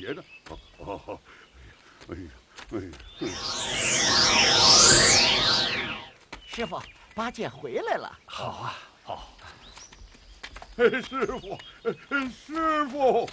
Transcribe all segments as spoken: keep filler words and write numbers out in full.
别的。哦哦，哎呀，哎呀！ 师傅，八戒回来了。 好啊，好。 师傅，师傅，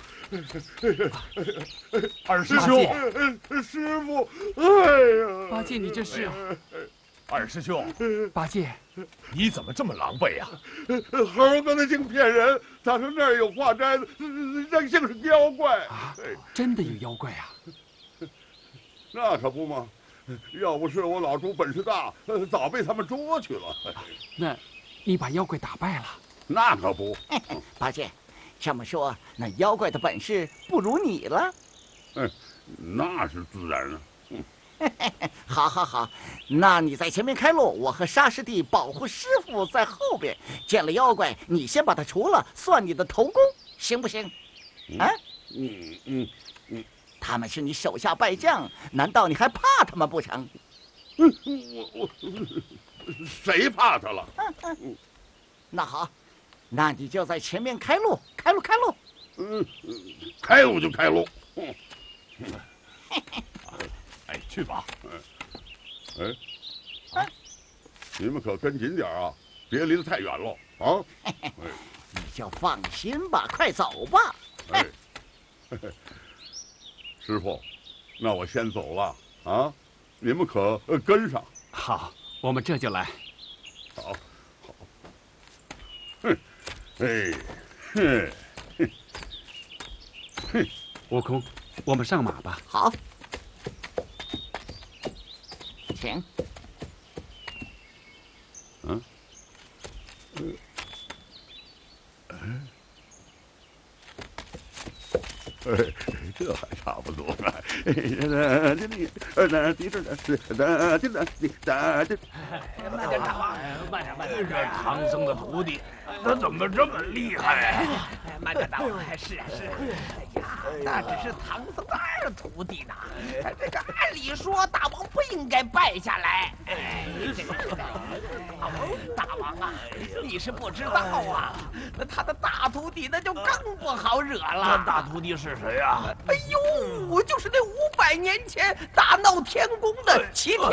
二师兄， 师傅，哎呀！ 八戒，你这是？ 二师兄， 八戒， 你怎么这么狼狈呀？ 猴子那竟骗人，他说那儿有化斋的，那竟是妖怪啊！真的有妖怪啊？ 那可不嘛，要不是我老猪本事大，早被他们捉去了。 那，你把妖怪打败了？ 那可不。 八戒，这么说，那妖怪的本事不如你了？ 嗯，那是自然啊。嗯。 好，好，好，那你在前面开路，我和沙师弟保护师傅在后边。见了妖怪，你先把他除了，算你的头功，行不行？啊？ 嗯嗯嗯， 他们是你手下败将，难道你还怕他们不成？ 嗯，我我谁怕他了？ 嗯，那好，那你就在前面开路，开路，开路。 嗯，开路就开路。嗯。 哎，去吧。 哎，哎，你们可跟紧点啊，别离得太远了啊！ 哎，你就放心吧，快走吧。 哎，师傅，那我先走了啊，你们可跟上。 好，我们这就来。 好，好。哼，哎，哼，哼， 哼，悟空，我们上马吧。 好。请。 嗯，嗯，哎，这还差不多。哎，这里，呃，那地这的是，那这那地那这。 慢点打，慢点慢点。这唐僧的徒弟，他怎么这么厉害啊？ 慢点打，是啊是啊。哎呀，那只是唐僧的二徒弟呢。这个按理说，大王不应该败下来。哎，这个大王，大王啊，你是不知道啊，那他的大徒弟那就更不好惹了。 那大徒弟是谁啊？ 哎呦，就是那五百年前大闹天宫的齐天